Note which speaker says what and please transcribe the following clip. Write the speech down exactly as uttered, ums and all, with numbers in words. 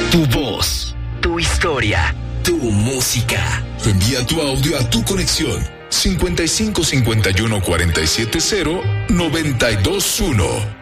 Speaker 1: Tu voz, tu historia, tu música.
Speaker 2: Envía tu audio a tu conexión cincuenta y cinco cincuenta y uno cuarenta y siete cero noventa y dos uno.